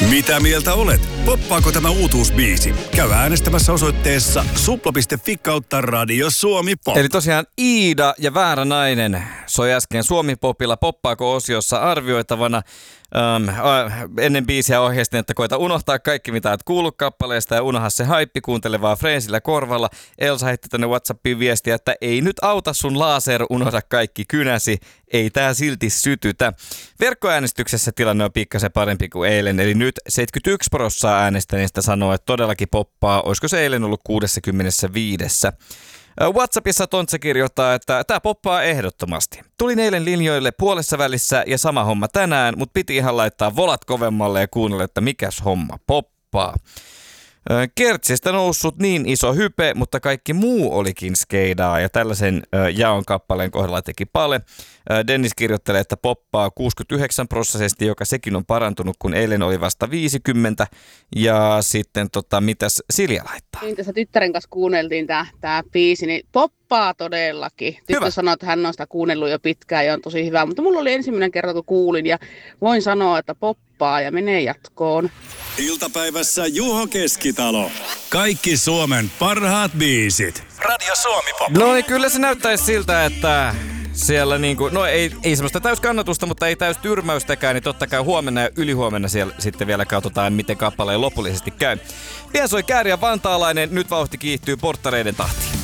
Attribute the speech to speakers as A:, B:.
A: Mitä mieltä olet? Poppaako tämä uutuusbiisi? Käy äänestämässä osoitteessa supla.fi/Radio Suomi Pop.
B: Eli tosiaan Iida ja Väärä nainen soi äsken Suomi Popilla Poppaako -osiossa arvioitavana. Ennen biisiä ohjeistin, että koita unohtaa kaikki mitä et kuullut kappaleesta ja unohda se haippi, kuuntele vaan freesillä korvalla. Elsa heitti tänne WhatsAppiin viestiä, että ei nyt auta sun laser, unohda kaikki kynäsi, ei tää silti sytytä. Verkkoäänestyksessä tilanne on pikkasen parempi kuin eilen, eli nyt 71% äänestäneistä sanoo, että todellakin poppaa. Olisiko se eilen ollut 65? WhatsAppissa Tontse kirjoittaa, että tää poppaa ehdottomasti. Tulin eilen linjoille puolessa välissä ja sama homma tänään, mutta piti ihan laittaa volat kovemmalle ja kuunnella, että mikäs homma poppaa. Kertsistä noussut niin iso hype, mutta kaikki muu olikin skeidaa ja tällaisen jaon kappaleen kohdalla teki Pale. Dennis kirjoittelee, että poppaa 69%, joka sekin on parantunut, kun eilen oli vasta 50. Ja sitten mitäs Silja laittaa?
C: Niin, tässä tyttären kanssa kuunneltiin tää biisi, niin poppaa todellakin. Tyttö sanoi, että hän on sitä kuunnellut jo pitkään ja on tosi hyvä, mutta mulla oli ensimmäinen kerta, kun kuulin ja voin sanoa, että poppaa ja menee jatkoon.
A: Iltapäivässä Juho Keskitalo. Kaikki Suomen parhaat biisit. Radio Suomi Pop.
B: No niin, kyllä se näyttäisi siltä, että siellä niinku, no ei semmoista täyskannatusta, mutta ei täys tyrmäystäkään, niin totta kai huomenna ja ylihuomenna siellä sitten vielä katsotaan, miten kappaleen lopullisesti käy. Pian soi Kääriä Vantaalainen, nyt vauhti kiihtyy porttareiden tahtiin.